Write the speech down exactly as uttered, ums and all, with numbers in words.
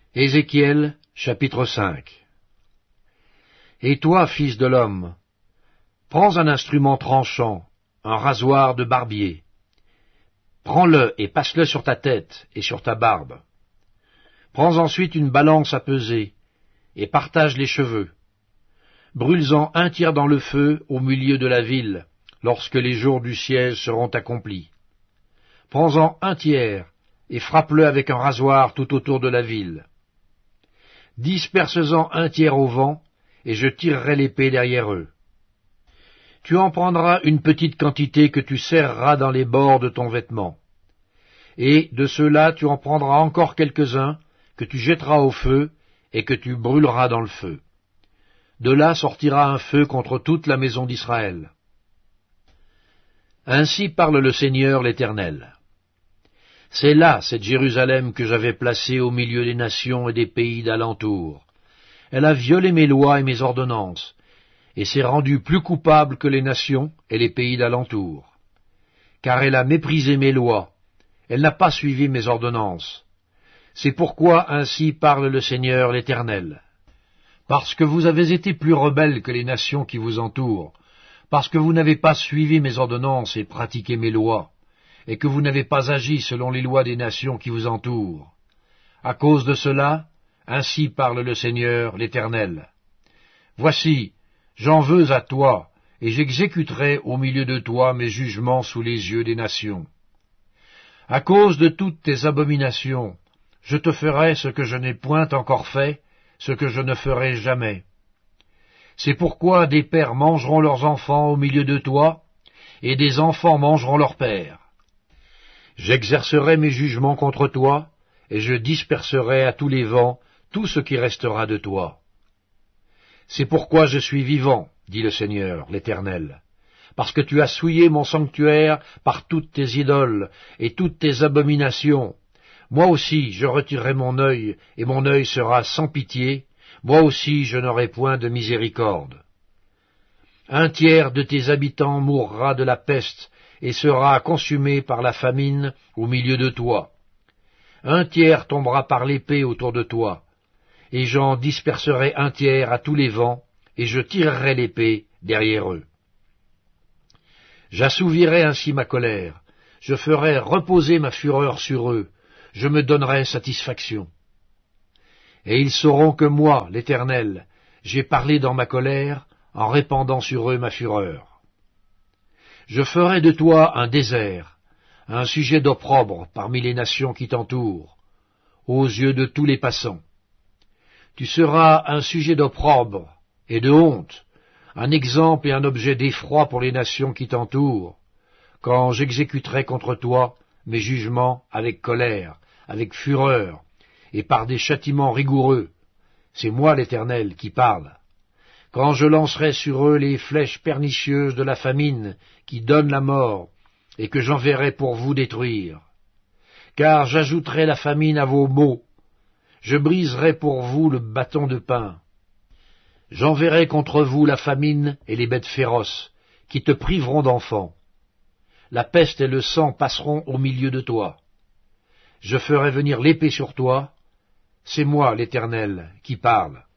Ézéchiel, chapitre cinq. Et toi, fils de l'homme, prends un instrument tranchant, un rasoir de barbier. Prends-le et passe-le sur ta tête et sur ta barbe. Prends ensuite une balance à peser, et partage les cheveux. Brûle-en un tiers dans le feu au milieu de la ville, lorsque les jours du siège seront accomplis. Prends-en un tiers, et frappe-le avec un rasoir tout autour de la ville. Disperse-en un tiers au vent, et je tirerai l'épée derrière eux. Tu en prendras une petite quantité que tu serreras dans les bords de ton vêtement. Et de ceux-là tu en prendras encore quelques-uns, que tu jetteras au feu, et que tu brûleras dans le feu. De là sortira un feu contre toute la maison d'Israël. Ainsi parle le Seigneur l'Éternel. C'est là cette Jérusalem que j'avais placée au milieu des nations et des pays d'alentour. Elle a violé mes lois et mes ordonnances, et s'est rendue plus coupable que les nations et les pays d'alentour. Car elle a méprisé mes lois, elle n'a pas suivi mes ordonnances. C'est pourquoi ainsi parle le Seigneur l'Éternel. Parce que vous avez été plus rebelles que les nations qui vous entourent, parce que vous n'avez pas suivi mes ordonnances et pratiqué mes lois, et que vous n'avez pas agi selon les lois des nations qui vous entourent. À cause de cela, ainsi parle le Seigneur l'Éternel. Voici, j'en veux à toi, et j'exécuterai au milieu de toi mes jugements sous les yeux des nations. À cause de toutes tes abominations, je te ferai ce que je n'ai point encore fait, ce que je ne ferai jamais. C'est pourquoi des pères mangeront leurs enfants au milieu de toi, et des enfants mangeront leurs pères. J'exercerai mes jugements contre toi, et je disperserai à tous les vents tout ce qui restera de toi. C'est pourquoi je suis vivant, dit le Seigneur, l'Éternel, parce que tu as souillé mon sanctuaire par toutes tes idoles et toutes tes abominations. Moi aussi je retirerai mon œil, et mon œil sera sans pitié, moi aussi je n'aurai point de miséricorde. Un tiers de tes habitants mourra de la peste, et sera consumé par la famine au milieu de toi. Un tiers tombera par l'épée autour de toi, et j'en disperserai un tiers à tous les vents, et je tirerai l'épée derrière eux. J'assouvirai ainsi ma colère, je ferai reposer ma fureur sur eux, je me donnerai satisfaction. Et ils sauront que moi, l'Éternel, j'ai parlé dans ma colère, en répandant sur eux ma fureur. Je ferai de toi un désert, un sujet d'opprobre parmi les nations qui t'entourent, aux yeux de tous les passants. Tu seras un sujet d'opprobre et de honte, un exemple et un objet d'effroi pour les nations qui t'entourent, quand j'exécuterai contre toi mes jugements avec colère, avec fureur, et par des châtiments rigoureux. C'est moi l'Éternel qui parle. Quand je lancerai sur eux les flèches pernicieuses de la famine qui donne la mort, et que j'enverrai pour vous détruire. Car j'ajouterai la famine à vos maux, je briserai pour vous le bâton de pain. J'enverrai contre vous la famine et les bêtes féroces, qui te priveront d'enfants. La peste et le sang passeront au milieu de toi. Je ferai venir l'épée sur toi, c'est moi l'Éternel qui parle.